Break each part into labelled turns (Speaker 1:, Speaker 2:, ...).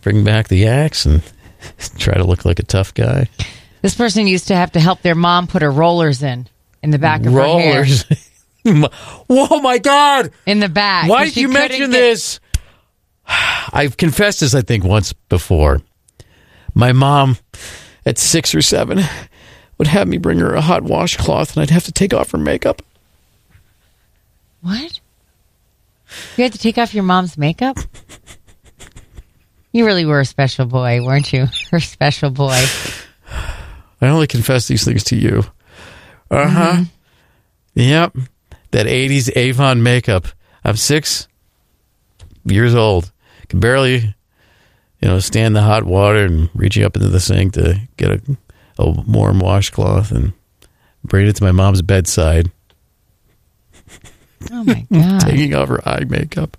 Speaker 1: bring back the axe and try to look like a tough guy.
Speaker 2: This person used to have to help their mom put her rollers in the back of her hair.
Speaker 1: Whoa, my God.
Speaker 2: In the back.
Speaker 1: Why did you mention this? I've confessed this, I think, once before. My mom, at 6 or 7, would have me bring her a hot washcloth, and I'd have to take off her makeup.
Speaker 2: What? You had to take off your mom's makeup? You really were a special boy, weren't you? Her special boy.
Speaker 1: I only confess these things to you. Uh-huh. Mm-hmm. Yep. That 80s Avon makeup. I'm 6 years old. Can barely, stand the hot water and reaching up into the sink to get a warm washcloth and bring it to my mom's bedside.
Speaker 2: Oh, my God.
Speaker 1: Taking off her eye makeup.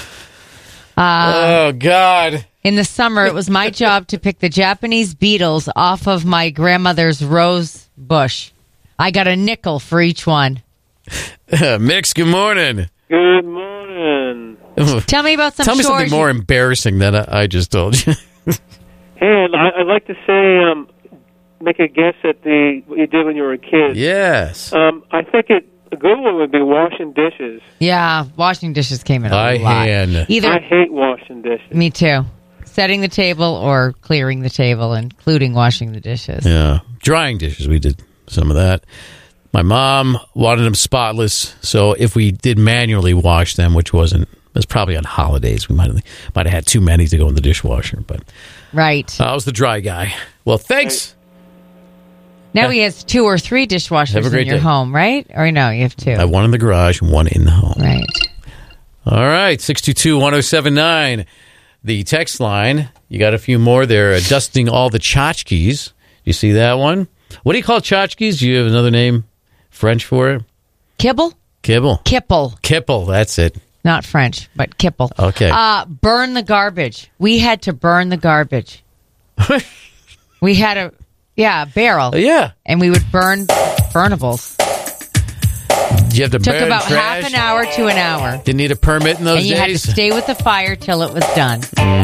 Speaker 1: Oh, God.
Speaker 2: In the summer, it was my job to pick the Japanese beetles off of my grandmother's rose bush. I got a nickel for each one.
Speaker 1: Mix, good morning.
Speaker 3: Good morning.
Speaker 2: Tell me about some
Speaker 1: Tell me something more embarrassing than I just told you.
Speaker 3: Hey, I'd like to say, make a guess at what you did when you were a kid.
Speaker 1: Yes.
Speaker 3: I think a good one would be washing dishes.
Speaker 2: Yeah, washing dishes came in a lot.
Speaker 1: Hand.
Speaker 3: I hate washing dishes.
Speaker 2: Me too. Setting the table or clearing the table, including washing the dishes.
Speaker 1: Yeah. Drying dishes, we did some of that. My mom wanted them spotless, so if we did manually wash them, which it was probably on holidays, we might have had too many to go in the dishwasher. But
Speaker 2: right.
Speaker 1: I was the dry guy. Well, thanks.
Speaker 2: Now he has 2 or 3 dishwashers in your home, right? Or no, you have 2.
Speaker 1: I have one in the garage and one in the home.
Speaker 2: Right.
Speaker 1: All right, 622-1079. The text line. You got a few more there. Dusting all the tchotchkes. You see that one? What do you call tchotchkes? Do you have another name, French for it?
Speaker 2: Kibble?
Speaker 1: Kibble.
Speaker 2: Kipple,
Speaker 1: that's it.
Speaker 2: Not French, but kipple.
Speaker 1: Okay.
Speaker 2: Burn the garbage. We had to burn the garbage. We had a barrel.
Speaker 1: Yeah.
Speaker 2: And we would burn burnables.
Speaker 1: You have to
Speaker 2: Took
Speaker 1: burn
Speaker 2: about
Speaker 1: trash.
Speaker 2: half an hour to an hour.
Speaker 1: Didn't need a permit in those days.
Speaker 2: And you had to stay with the fire till it was done.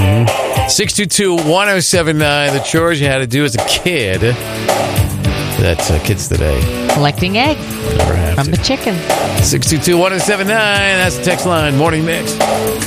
Speaker 1: 622-1079. The chores you had to do as a kid. That's kids today.
Speaker 2: Collecting eggs
Speaker 1: Never have
Speaker 2: from
Speaker 1: to.
Speaker 2: the chicken.
Speaker 1: 622-1079. That's the text line. Morning Mix.